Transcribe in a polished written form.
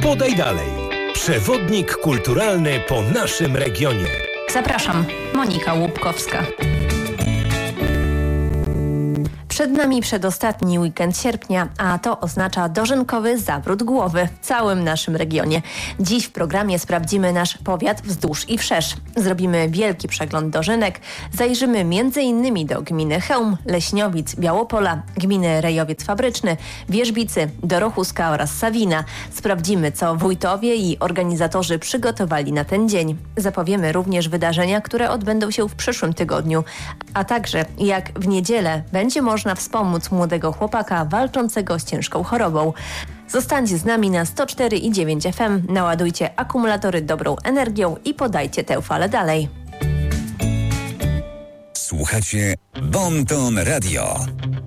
Podaj dalej. Przewodnik kulturalny po naszym regionie. Zapraszam, Monika Łupkowska. Przed nami przedostatni weekend sierpnia, a to oznacza dożynkowy zawrót głowy w całym naszym regionie. Dziś w programie sprawdzimy nasz powiat wzdłuż i wszerz. Zrobimy wielki przegląd dożynek, zajrzymy m.in. do gminy Chełm, Leśniowic, Białopola, gminy Rejowiec Fabryczny, Wierzbicy, Dorochuska oraz Sawina. Sprawdzimy, co wójtowie i organizatorzy przygotowali na ten dzień. Zapowiemy również wydarzenia, które odbędą się w przyszłym tygodniu, a także jak w niedzielę będzie można wspomóc młodego chłopaka walczącego z ciężką chorobą. Zostańcie z nami na 104,9 FM, naładujcie akumulatory dobrą energią i podajcie tę falę dalej. Słuchacie Bon Ton Radio.